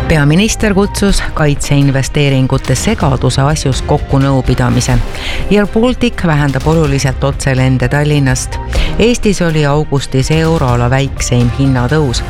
Peaminister kutsus kaitseinvesteeringute segaduse asjus kokku nõupidamise. Air Baltic vähendab oluliselt otselende Tallinnast. Eestis oli augustis euroala väikseim hinnatõus.